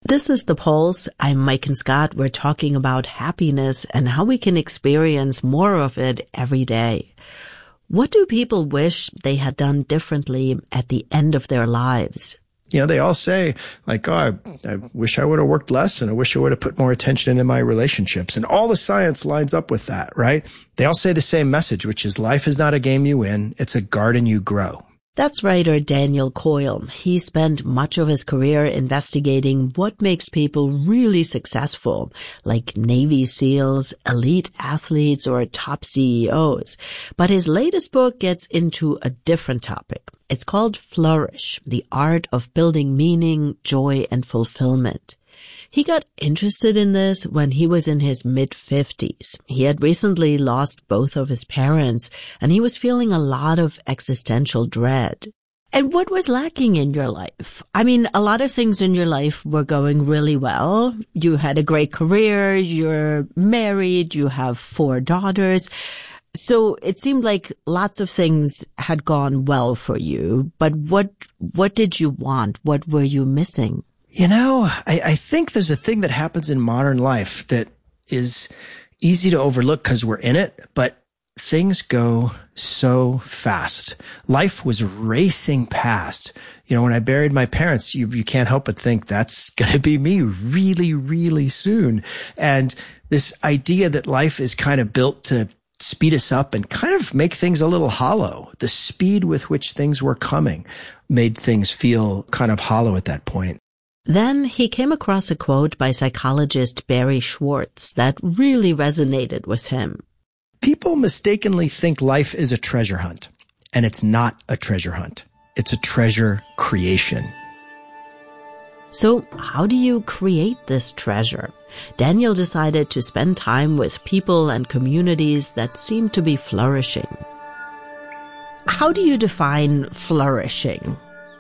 This is The Pulse. I'm Mike and Scott. We're talking about happiness and how we can experience more of it every day. What do people wish they had done differently at the end of their lives? You know, they all say, like, oh, I wish I would have worked less, and I wish I would have put more attention into my relationships. And all the science lines up with that, right? They all say the same message, which is life is not a game you win. It's a garden you grow. That's writer Daniel Coyle. He spent much of his career investigating what makes people really successful, like Navy SEALs, elite athletes, or top CEOs. But his latest book gets into a different topic. It's called Flourish, the art of building meaning, joy, and fulfillment. He got interested in this when he was in his mid-50s. He had recently lost both of his parents, and he was feeling a lot of existential dread. And what was lacking in your life? I mean, a lot of things in your life were going really well. You had a great career, you're married, you have 4 daughters. So it seemed like lots of things had gone well for you. But what did you want? What were you missing? You know, I think there's a thing that happens in modern life that is easy to overlook because we're in it, but things go so fast. Life was racing past. You know, when I buried my parents, you can't help but think that's going to be me really, really soon. And this idea that life is kind of built to speed us up and kind of make things a little hollow. The speed with which things were coming made things feel kind of hollow at that point. Then he came across a quote by psychologist Barry Schwartz that really resonated with him. People mistakenly think life is a treasure hunt, and it's not a treasure hunt. It's a treasure creation. So how do you create this treasure? Daniel decided to spend time with people and communities that seem to be flourishing. How do you define flourishing?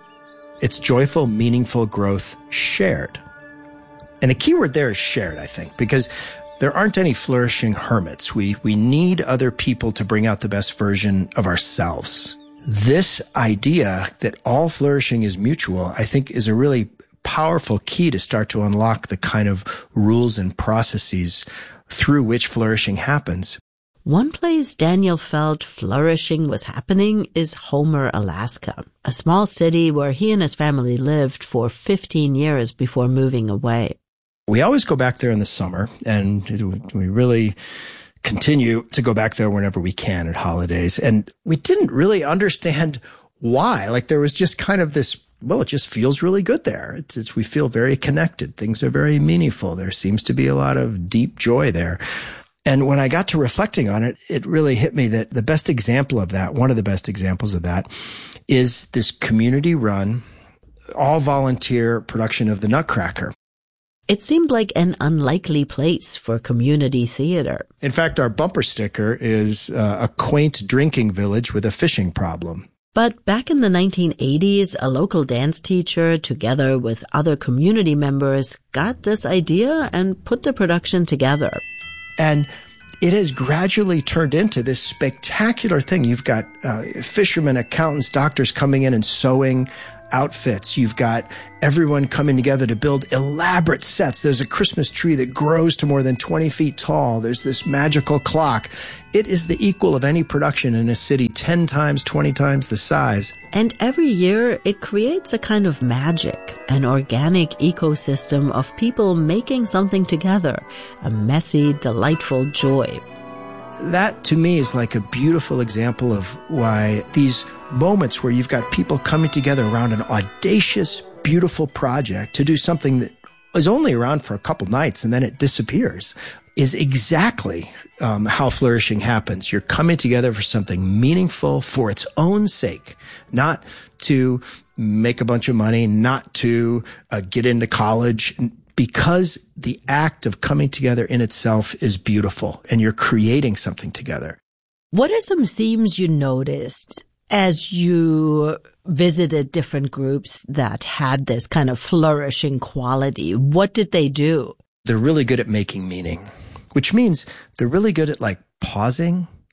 It's joyful, meaningful growth shared. And the key word there is shared, I think, because there aren't any flourishing hermits. We need other people to bring out the best version of ourselves. This idea that all flourishing is mutual, I think, is a really powerful key to start to unlock the kind of rules and processes through which flourishing happens. One place Daniel felt flourishing was happening is Homer, Alaska, a small city where he and his family lived for 15 years before moving away. We always go back there in the summer, and we really continue to go back there whenever we can at holidays. And we didn't really understand why. Like, there was just kind of this, well, it just feels really good there. We feel very connected. Things are very meaningful. There seems to be a lot of deep joy there. And when I got to reflecting on it, it really hit me that the best example of that, one of the best examples of that, is this community-run, all-volunteer production of The Nutcracker. It seemed like an unlikely place for community theater. In fact, our bumper sticker is a quaint drinking village with a fishing problem. But back in the 1980s, a local dance teacher, together with other community members, got this idea and put the production together. And it has gradually turned into this spectacular thing. You've got fishermen, accountants, doctors coming in and sewing outfits. You've got everyone coming together to build elaborate sets. There's a Christmas tree that grows to more than 20 feet tall. There's this magical clock. It is the equal of any production in a city 10 times, 20 times the size. And every year, it creates a kind of magic, an organic ecosystem of people making something together, a messy, delightful joy. That, to me, is like a beautiful example of why these moments where you've got people coming together around an audacious, beautiful project to do something that is only around for a couple nights and then it disappears is exactly how flourishing happens. You're coming together for something meaningful for its own sake, not to make a bunch of money, not to get into college, because the act of coming together in itself is beautiful and you're creating something together. What are some themes you noticed as you visited different groups that had this kind of flourishing quality? What did they do? They're really good at making meaning, which means they're really good at like pausing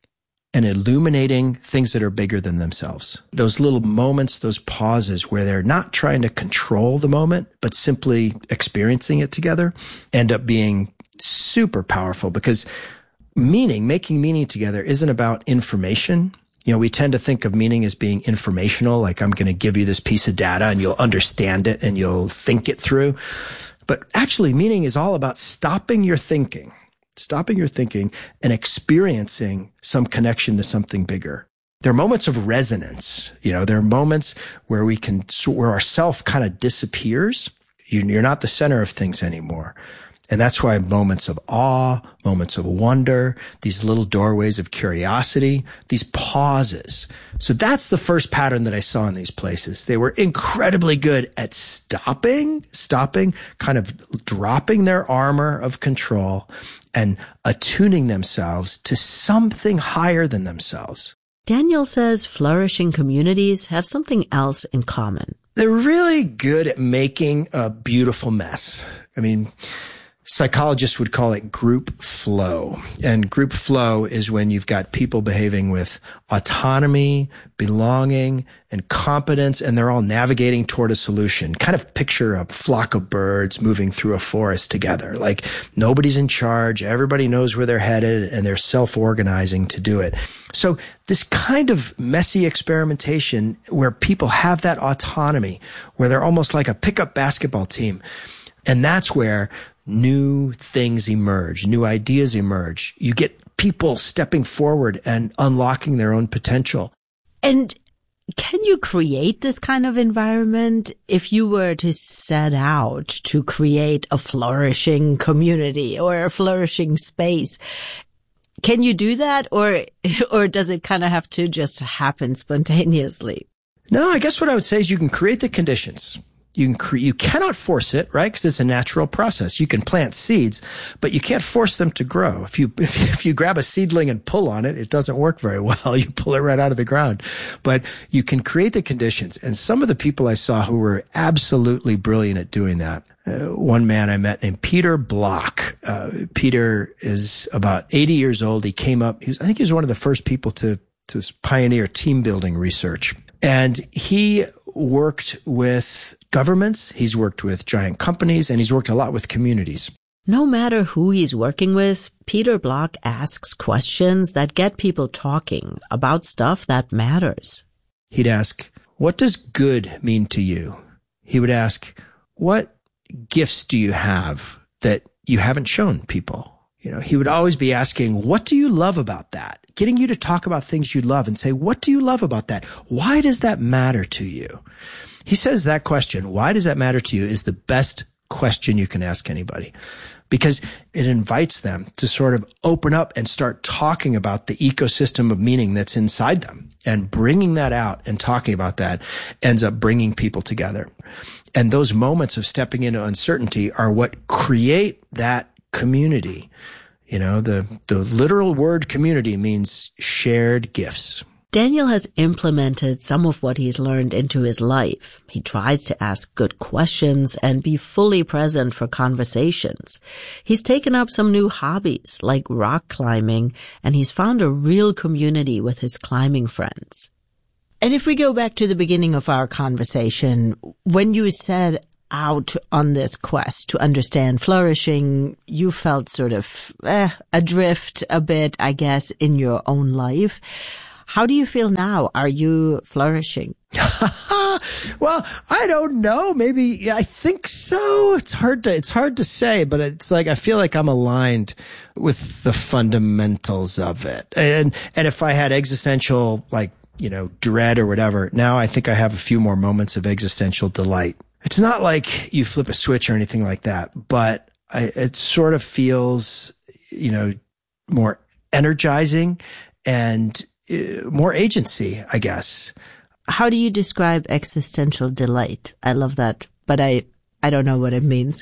and illuminating things that are bigger than themselves. Those little moments, those pauses where they're not trying to control the moment, but simply experiencing it together end up being super powerful, because making meaning together isn't about information. You know, we tend to think of meaning as being informational, like I'm going to give you this piece of data and you'll understand it and you'll think it through. But actually, meaning is all about stopping your thinking and experiencing some connection to something bigger. There are moments of resonance. You know, there are moments where where our self kind of disappears. You're not the center of things anymore. And that's why moments of awe, moments of wonder, these little doorways of curiosity, these pauses. So that's the first pattern that I saw in these places. They were incredibly good at stopping, kind of dropping their armor of control and attuning themselves to something higher than themselves. Daniel says flourishing communities have something else in common. They're really good at making a beautiful mess. I mean, psychologists would call it group flow. And group flow is when you've got people behaving with autonomy, belonging, and competence, and they're all navigating toward a solution. Kind of picture a flock of birds moving through a forest together. Like nobody's in charge, everybody knows where they're headed, and they're self-organizing to do it. So this kind of messy experimentation where people have that autonomy, where they're almost like a pickup basketball team, and that's where new things emerge, new ideas emerge. You get people stepping forward and unlocking their own potential. And can you create this kind of environment if you were to set out to create a flourishing community or a flourishing space? Can you do that, or does it kind of have to just happen spontaneously? No, I guess what I would say is you can create the conditions. You cannot force it, right? Because it's a natural process. You can plant seeds, but you can't force them to grow. If you grab a seedling and pull on it, it doesn't work very well. You pull it right out of the ground. But you can create the conditions. And some of the people I saw who were absolutely brilliant at doing that. One man I met named Peter Block. Peter is about 80 years old. He came up. I think he was one of the first people to pioneer team building research. And he worked with governments, he's worked with giant companies, and he's worked a lot with communities. No matter who he's working with, Peter Block asks questions that get people talking about stuff that matters. He'd ask, what does good mean to you? He would ask, what gifts do you have that you haven't shown people? You know, he would always be asking, what do you love about that? Getting you to talk about things you love and say, what do you love about that? Why does that matter to you? He says that question, why does that matter to you, is the best question you can ask anybody, because it invites them to sort of open up and start talking about the ecosystem of meaning that's inside them, and bringing that out and talking about that ends up bringing people together. And those moments of stepping into uncertainty are what create that community. You know, the literal word community means shared gifts. Daniel has implemented some of what he's learned into his life. He tries to ask good questions and be fully present for conversations. He's taken up some new hobbies like rock climbing, and he's found a real community with his climbing friends. And if we go back to the beginning of our conversation, when you said out on this quest to understand flourishing, you felt sort of adrift a bit, I guess, in your own life. How do you feel now? Are you flourishing? Well, I don't know. Maybe, I think so. It's hard to say, but it's like, I feel like I'm aligned with the fundamentals of it. And if I had existential, dread or whatever, now I think I have a few more moments of existential delight. It's not like you flip a switch or anything like that, but it sort of feels, more energizing and more agency, I guess. How do you describe existential delight? I love that, but I don't know what it means.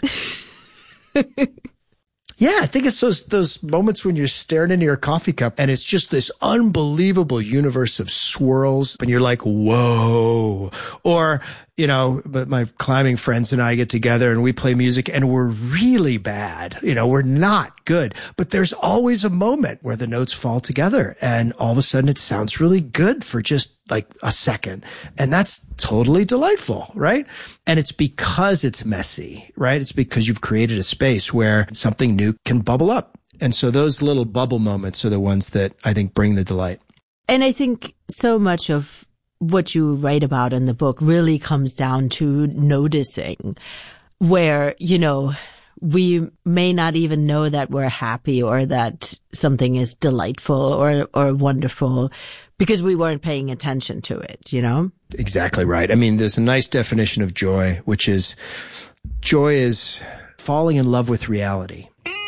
Yeah, I think it's those moments when you're staring into your coffee cup and it's just this unbelievable universe of swirls and you're like, whoa. Or but my climbing friends and I get together and we play music and we're really bad. We're not good, but there's always a moment where the notes fall together and all of a sudden it sounds really good for just like a second. And that's totally delightful, right? And it's because it's messy, right? It's because you've created a space where something new can bubble up. And so those little bubble moments are the ones that I think bring the delight. And I think so much of what you write about in the book really comes down to noticing where, we may not even know that we're happy or that something is delightful or wonderful because we weren't paying attention to it, Exactly right. I mean, there's a nice definition of joy, which is joy is falling in love with reality.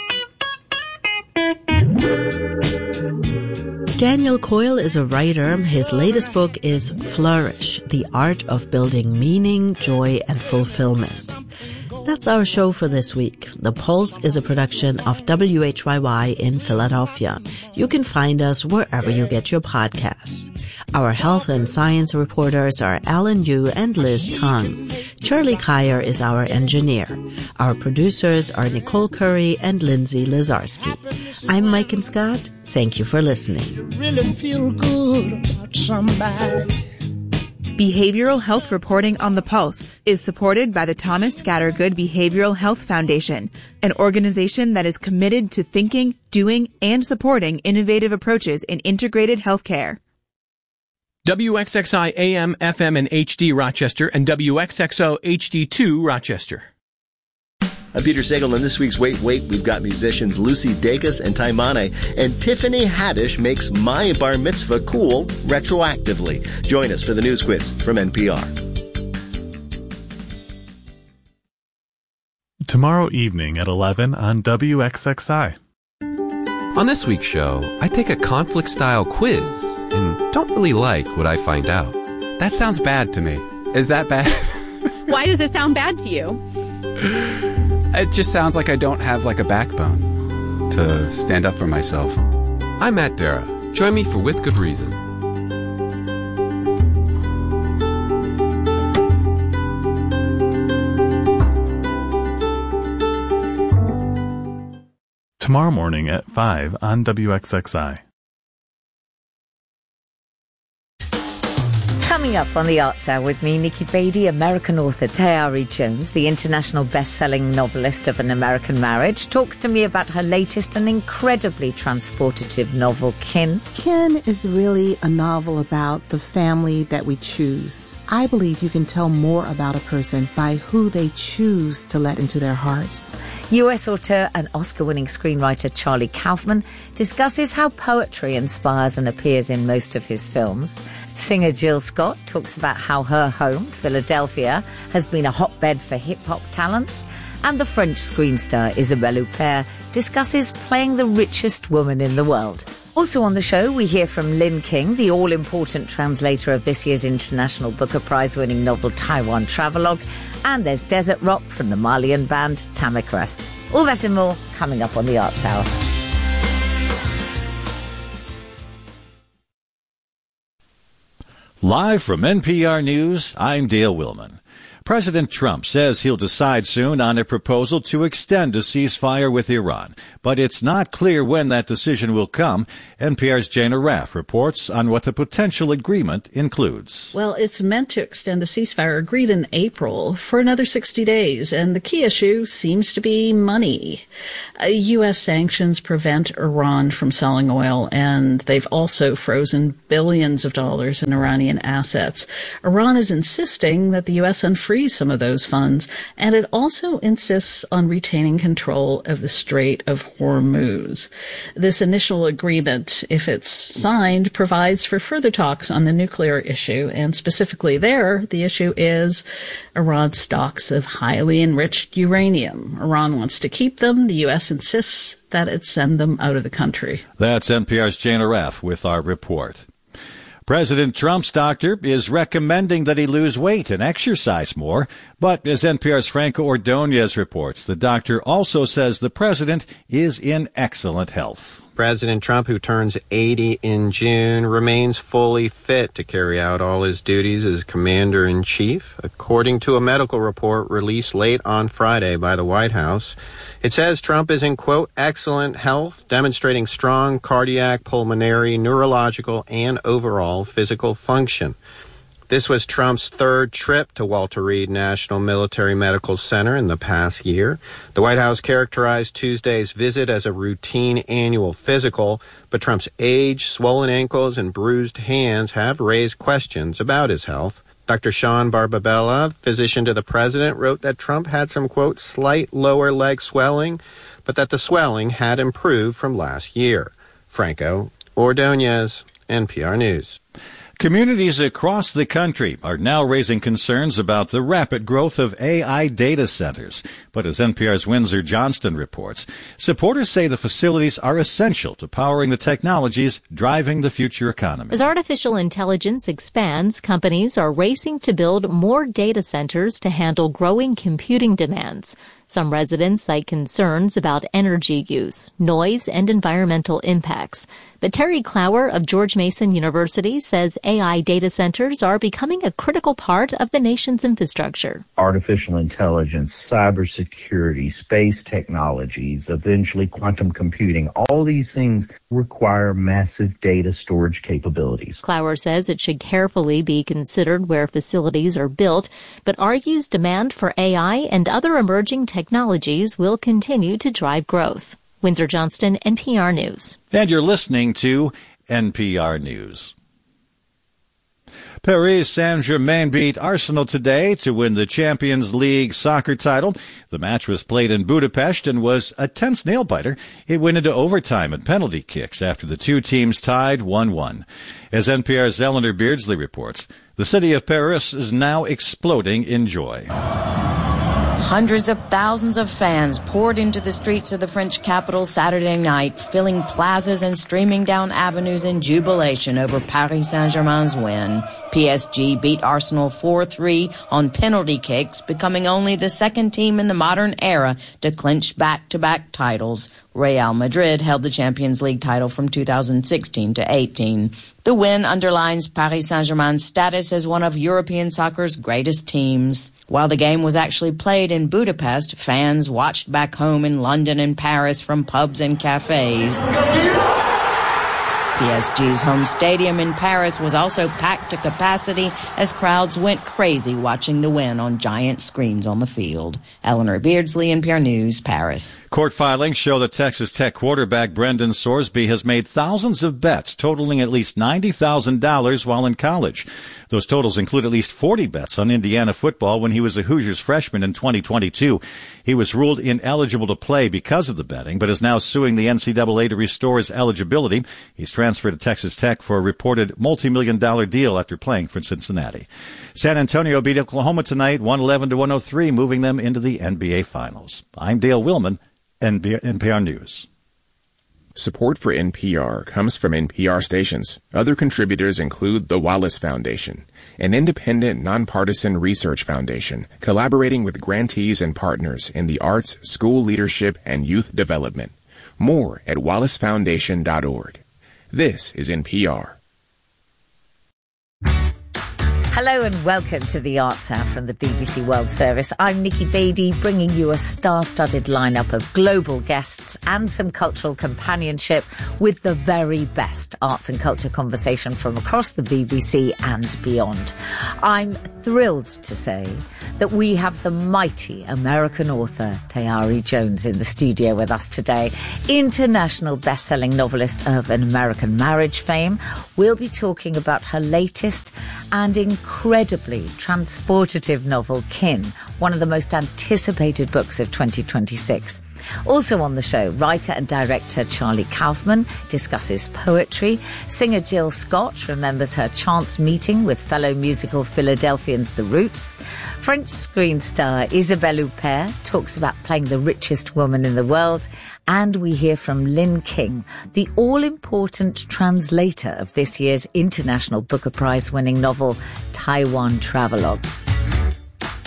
Daniel Coyle is a writer. His latest book is Flourish, The Art of Building Meaning, Joy, and Fulfillment. That's our show for this week. The Pulse is a production of WHYY in Philadelphia. You can find us wherever you get your podcasts. Our health and science reporters are Alan Yu and Liz Tong. Charlie Kyer is our engineer. Our producers are Nicole Curry and Lindsay Lazarski. I'm Mike and Scott. Thank you for listening. You really feel good about somebody. Behavioral health reporting on the Pulse is supported by the Thomas Scattergood Behavioral Health Foundation, an organization that is committed to thinking, doing, and supporting innovative approaches in integrated healthcare. WXXI AM, FM, and HD Rochester, and WXXO HD2 Rochester. I'm Peter Sagal, and this week's Wait, we've got musicians Lucy Dacus and Taimane, and Tiffany Haddish makes My Bar Mitzvah cool retroactively. Join us for the News Quiz from NPR. Tomorrow evening at 11 on WXXI. On this week's show, I take a conflict-style quiz and don't really like what I find out. That sounds bad to me. Is that bad? Why does it sound bad to you? It just sounds like I don't have a backbone to stand up for myself. I'm Matt Dara. Join me for With Good Reason. Tomorrow morning at 5 on WXXI. Coming up on the Arts Hour with me, Nikki Beatty, American author Tayari Jones, the international best-selling novelist of An American Marriage, talks to me about her latest and incredibly transportative novel, Kin. Kin is really a novel about the family that we choose. I believe you can tell more about a person by who they choose to let into their hearts. U.S. author and Oscar-winning screenwriter Charlie Kaufman discusses how poetry inspires and appears in most of his films. Singer Jill Scott talks about how her home, Philadelphia, has been a hotbed for hip-hop talents. And the French screen star Isabelle Huppert discusses playing the richest woman in the world. Also on the show, we hear from Lynn King, the all-important translator of this year's International Booker Prize-winning novel Taiwan Travelogue. And there's Desert Rock from the Malian band Tamik. All that and more coming up on the Arts Hour. Live from NPR News, I'm Dale Willman. President Trump says he'll decide soon on a proposal to extend a ceasefire with Iran, but it's not clear when that decision will come. NPR's Jana Raff reports on what the potential agreement includes. Well, it's meant to extend a ceasefire agreed in April for another 60 days, and the key issue seems to be money. U.S. sanctions prevent Iran from selling oil, and they've also frozen billions of dollars in Iranian assets. Iran is insisting that the U.S. unfreeze some of those funds, and it also insists on retaining control of the Strait of Hormuz. This initial agreement, if it's signed, provides for further talks on the nuclear issue, and specifically there, the issue is Iran's stocks of highly enriched uranium. Iran wants to keep them. The U.S. insists that it send them out of the country. That's NPR's Jana Raff with our report. President Trump's doctor is recommending that he lose weight and exercise more, but as NPR's Franco Ordonez reports, the doctor also says the president is in excellent health. President Trump, who turns 80 in June, remains fully fit to carry out all his duties as commander-in-chief, according to a medical report released late on Friday by the White House. It says Trump is in, quote, excellent health, demonstrating strong cardiac, pulmonary, neurological, and overall physical function. This was Trump's third trip to Walter Reed National Military Medical Center in the past year. The White House characterized Tuesday's visit as a routine annual physical, but Trump's age, swollen ankles, and bruised hands have raised questions about his health. Dr. Sean Barbabella, physician to the president, wrote that Trump had some, quote, slight lower leg swelling, but that the swelling had improved from last year. Franco Ordonez, NPR News. Communities across the country are now raising concerns about the rapid growth of AI data centers. But as NPR's Windsor Johnston reports, supporters say the facilities are essential to powering the technologies driving the future economy. As artificial intelligence expands, companies are racing to build more data centers to handle growing computing demands. Some residents cite concerns about energy use, noise, and environmental impacts. But Terry Clower of George Mason University says AI data centers are becoming a critical part of the nation's infrastructure. Artificial intelligence, cybersecurity, space technologies, eventually quantum computing, all these things require massive data storage capabilities. Clower says it should carefully be considered where facilities are built, but argues demand for AI and other emerging technologies will continue to drive growth. Windsor Johnston, NPR News. And you're listening to NPR News. Paris Saint-Germain beat Arsenal today to win the Champions League soccer title. The match was played in Budapest and was a tense nail-biter. It went into overtime and penalty kicks after the two teams tied 1-1. As NPR's Eleanor Beardsley reports, the city of Paris is now exploding in joy. Hundreds of thousands of fans poured into the streets of the French capital Saturday night, filling plazas and streaming down avenues in jubilation over Paris Saint-Germain's win. PSG beat Arsenal 4-3 on penalty kicks, becoming only the second team in the modern era to clinch back-to-back titles. Real Madrid held the Champions League title from 2016 to 18. The win underlines Paris Saint-Germain's status as one of European soccer's greatest teams. While the game was actually played in Budapest, fans watched back home in London and Paris from pubs and cafes. PSG's home stadium in Paris was also packed to capacity as crowds went crazy watching the win on giant screens on the field. Eleanor Beardsley, NPR News, Paris. Court filings show that Texas Tech quarterback Brendan Sorsby has made thousands of bets totaling at least $90,000 while in college. Those totals include at least 40 bets on Indiana football when he was a Hoosiers freshman in 2022. He was ruled ineligible to play because of the betting, but is now suing the NCAA to restore his eligibility. He's transferred to Texas Tech for a reported multi-million-dollar deal after playing for Cincinnati. San Antonio beat Oklahoma tonight, 111-103, moving them into the NBA Finals. I'm Dale Willman, NPR News. Support for NPR comes from NPR stations. Other contributors include the Wallace Foundation, an independent, nonpartisan research foundation collaborating with grantees and partners in the arts, school leadership, and youth development. More at wallacefoundation.org. This is NPR. Hello and welcome to the Arts Hour from the BBC World Service. I'm Nikki Beattie, bringing you a star-studded lineup of global guests and some cultural companionship with the very best arts and culture conversation from across the BBC and beyond. I'm thrilled to say that we have the mighty American author Tayari Jones in the studio with us today. International best-selling novelist of An American Marriage fame. We'll be talking about her latest and incredibly transportative novel, Kin, one of the most anticipated books of 2026. Also on the show, writer and director Charlie Kaufman discusses poetry. Singer Jill Scott remembers her chance meeting with fellow musical Philadelphians The Roots. French screen star Isabelle Huppert talks about playing the richest woman in the world. And we hear from Lynn King, the all-important translator of this year's International Booker Prize winning novel, Taiwan Travelogue.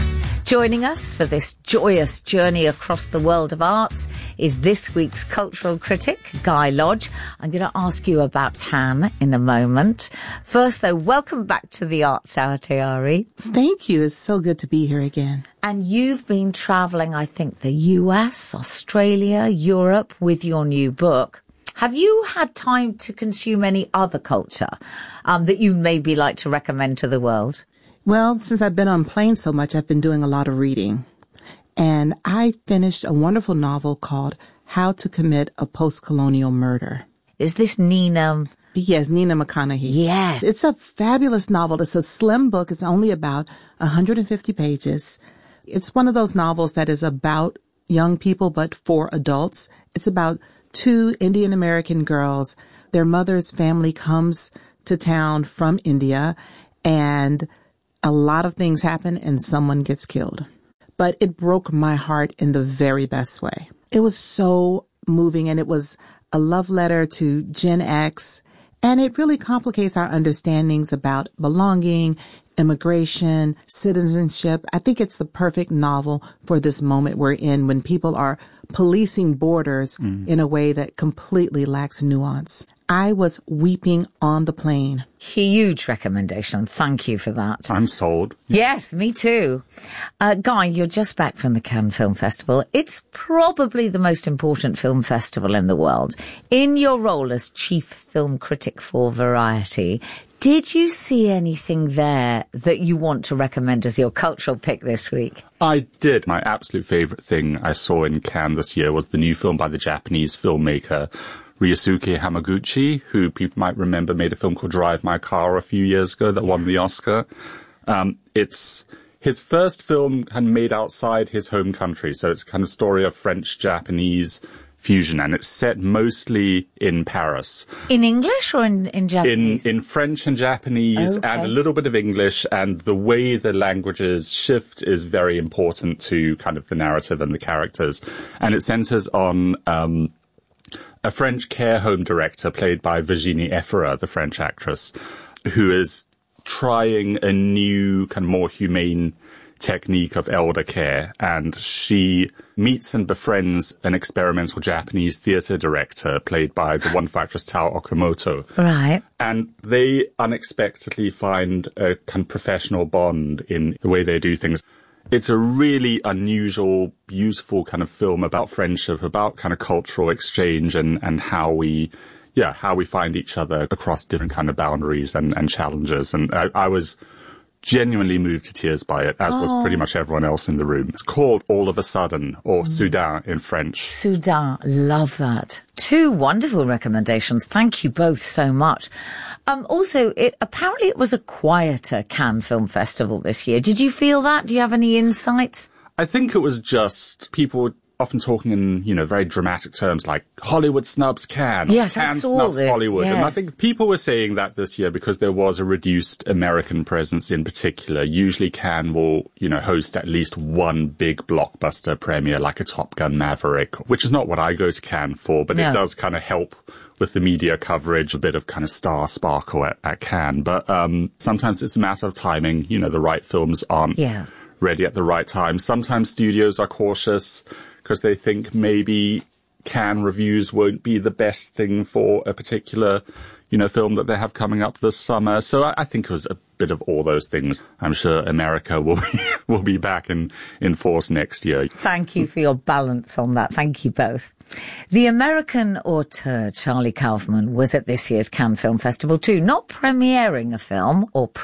Joining us for this joyous journey across the world of arts is this week's cultural critic, Guy Lodge. I'm going to ask you about Cannes in a moment. First, though, welcome back to the Arts Hour, Tayari. Thank you. It's so good to be here again. And you've been travelling, I think, the US, Australia, Europe with your new book. Have you had time to consume any other culture that you maybe like to recommend to the world? Well, since I've been on planes so much, I've been doing a lot of reading. And I finished a wonderful novel called How to Commit a Post-Colonial Murder. Is this Nina? Yes, Nina McConnaughey. Yes. It's a fabulous novel. It's a slim book. It's only about 150 pages. It's one of those novels that is about young people, but for adults. It's about two Indian American girls. Their mother's family comes to town from India, and a lot of things happen and someone gets killed. But it broke my heart in the very best way. It was so moving, and it was a love letter to Gen X, and it really complicates our understandings about belonging, immigration, citizenship. I think it's the perfect novel for this moment we're in when people are policing borders in a way that completely lacks nuance. I was weeping on the plane. Huge recommendation. Thank you for that. I'm sold. Yes, me too. Guy, you're just back from the Cannes Film Festival. It's probably the most important film festival in the world. In your role as chief film critic for Variety, did you see anything there that you want to recommend as your cultural pick this week? I did. My absolute favourite thing I saw in Cannes this year was the new film by the Japanese filmmaker Ryosuke Hamaguchi, who people might remember made a film called Drive My Car a few years ago that won the Oscar. It's his first film made outside his home country, so it's kind of story of French-Japanese fusion, and it's set mostly in Paris. In English or in Japanese? In French and Japanese, and a little bit of English, and the way the languages shift is very important to kind of the narrative and the characters. And it centers on a French care home director played by Virginie Efira, the French actress, who is trying a new kind of more humane technique of elder care, and she meets and befriends an experimental Japanese theatre director played by the wonderful actress Tao Okamoto. Right. And they unexpectedly find a kind of professional bond in the way they do things. It's a really unusual, beautiful kind of film about friendship, about kind of cultural exchange and how we find each other across different kind of boundaries and challenges. And I was genuinely moved to tears by it, as was pretty much everyone else in the room. It's called All of a Sudden, or Soudain in French. Soudain, love that. Two wonderful recommendations. Thank you both so much. Also, apparently it was a quieter Cannes Film Festival this year. Did you feel that? Do you have any insights? I think it was just people often talking in, very dramatic terms like Hollywood snubs Cannes. Yes, Cannes I saw snubs this. Hollywood. Yes. And I think people were saying that this year because there was a reduced American presence in particular. Usually Cannes will, host at least one big blockbuster premiere like a Top Gun Maverick, which is not what I go to Cannes for, but it does kind of help with the media coverage, a bit of kind of star sparkle at Cannes. But sometimes it's a matter of timing. The right films aren't ready at the right time. Sometimes studios are cautious because they think maybe Cannes reviews won't be the best thing for a particular, film that they have coming up this summer. So I think it was a bit of all those things. I'm sure America will be back in force next year. Thank you for your balance on that. Thank you both. The American auteur Charlie Kaufman was at this year's Cannes Film Festival too, not premiering a film,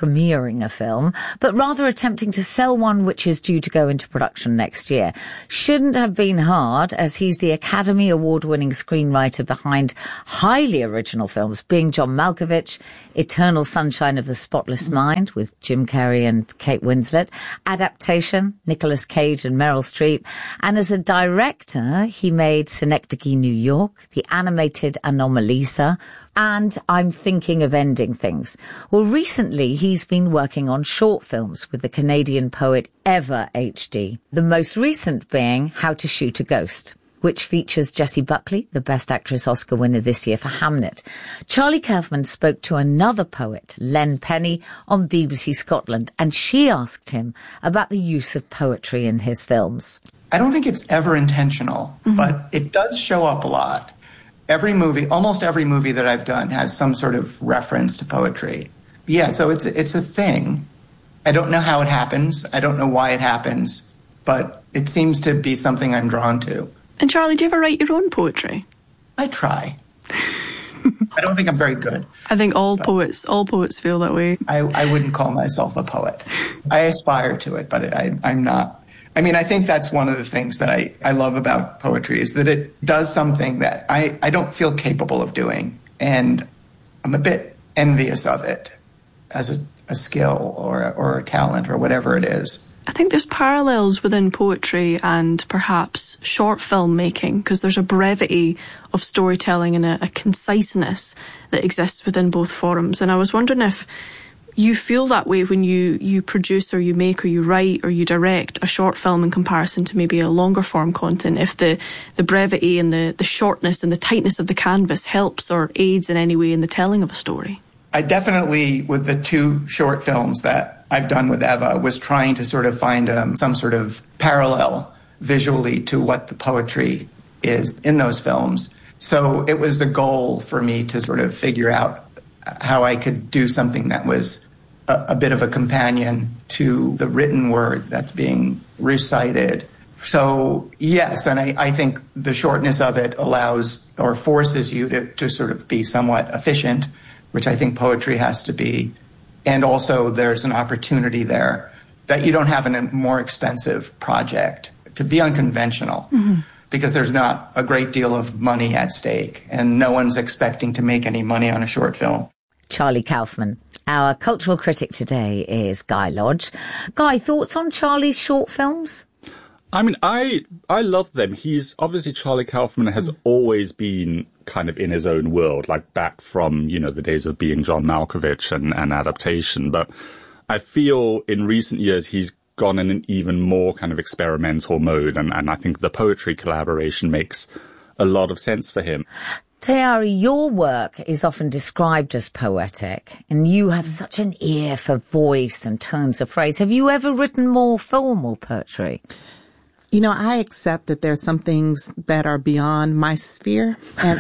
but rather attempting to sell one which is due to go into production next year. Shouldn't have been hard, as he's the Academy Award-winning screenwriter behind highly original films, being John Malkovich, Eternal Sunshine of the Spotless Mind with Jim Carrey and Kate Winslet, Adaptation, Nicolas Cage and Meryl Streep, and as a director, he made Synecdoche, New York, the animated Anomalisa, and I'm Thinking of Ending Things. Well, recently he's been working on short films with the Canadian poet Eva HD, the most recent being How to Shoot a Ghost. which features Jessie Buckley, the Best Actress Oscar winner this year for Hamnet. Charlie Kaufman spoke to another poet, Len Penny, on BBC Scotland, and she asked him about the use of poetry in his films. I don't think it's ever intentional, but it does show up a lot. Almost every movie that I've done has some sort of reference to poetry. Yeah, so it's a thing. I don't know how it happens. I don't know why it happens, but it seems to be something I'm drawn to. And Charlie, do you ever write your own poetry? I try. I don't think I'm very good. I think all poets feel that way. I wouldn't call myself a poet. I aspire to it, but I'm not. I mean, I think that's one of the things that I love about poetry is that it does something that I don't feel capable of doing. And I'm a bit envious of it as a skill or a talent or whatever it is. I think there's parallels within poetry and perhaps short film making, because there's a brevity of storytelling and a conciseness that exists within both forms. And I was wondering if you feel that way when you produce or you make or you write or you direct a short film in comparison to maybe a longer form content, if the brevity and the shortness and the tightness of the canvas helps or aids in any way in the telling of a story. I definitely, with the 2 short films that I've done with Eva, was trying to sort of find some sort of parallel visually to what the poetry is in those films. So it was a goal for me to sort of figure out how I could do something that was a bit of a companion to the written word that's being recited. So, yes, and I think the shortness of it allows or forces you to sort of be somewhat efficient, which I think poetry has to be. And also there's an opportunity there that you don't have in a more expensive project to be unconventional because there's not a great deal of money at stake and no one's expecting to make any money on a short film. Charlie Kaufman. Our cultural critic today is Guy Lodge. Guy, thoughts on Charlie's short films? I mean, I love them. He's obviously, Charlie Kaufman has always been kind of in his own world, like back from, the days of being John Malkovich and adaptation. But I feel in recent years he's gone in an even more kind of experimental mode. And I think the poetry collaboration makes a lot of sense for him. Tayari, your work is often described as poetic, and you have such an ear for voice and turns of phrase. Have you ever written more formal poetry? I accept that there's some things that are beyond my sphere, and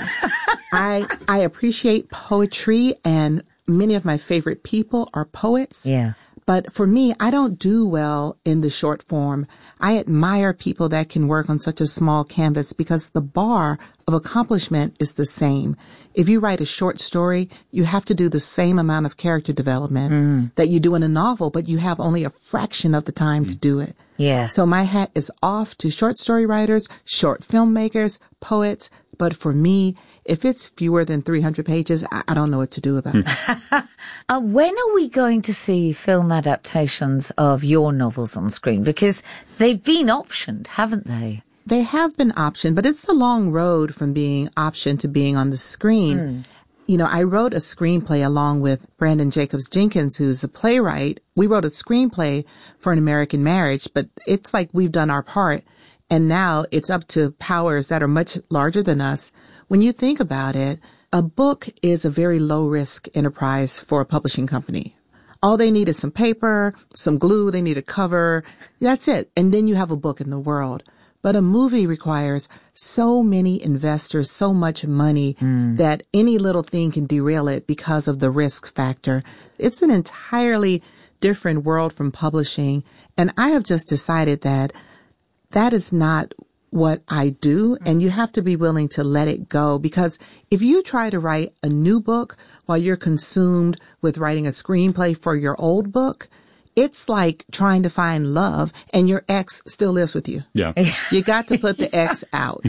I appreciate poetry, and many of my favorite people are poets. Yeah. But for me, I don't do well in the short form. I admire people that can work on such a small canvas because the bar of accomplishment is the same. If you write a short story, you have to do the same amount of character development that you do in a novel, but you have only a fraction of the time to do it. Yeah. So my hat is off to short story writers, short filmmakers, poets. But for me, if it's fewer than 300 pages, I don't know what to do about it. When are we going to see film adaptations of your novels on screen? Because they've been optioned, haven't they? They have been optioned, but it's a long road from being optioned to being on the screen. I wrote a screenplay along with Brandon Jacobs Jenkins, who's a playwright. We wrote a screenplay for An American Marriage, but it's like we've done our part. And now it's up to powers that are much larger than us. When you think about it, a book is a very low-risk enterprise for a publishing company. All they need is some paper, some glue, they need a cover. That's it. And then you have a book in the world. But a movie requires so many investors, so much money that any little thing can derail it because of the risk factor. It's an entirely different world from publishing. And I have just decided that is not what I do, and you have to be willing to let it go, because if you try to write a new book while you're consumed with writing a screenplay for your old book, it's like trying to find love and your ex still lives with you. Yeah. You got to put the ex out.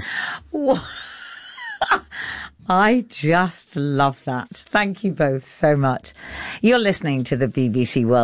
I just love that. Thank you both so much. You're listening to the BBC World